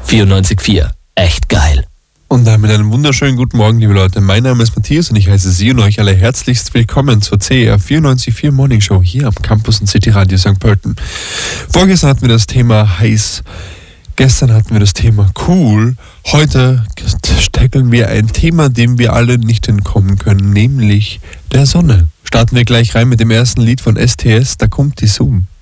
94.4. Echt geil. Und damit einen wunderschönen guten Morgen, liebe Leute. Mein Name ist Matthias und ich heiße Sie und euch alle herzlichst willkommen zur CR 94.4 Morning Show hier am Campus und City Radio St. Pölten. Vorgestern hatten wir das Thema heiß, gestern hatten wir das Thema cool. Heute steckeln wir ein Thema, dem wir alle nicht entkommen können, nämlich der Sonne. Starten wir gleich rein mit dem ersten Lied von STS, da kommt die Zoom.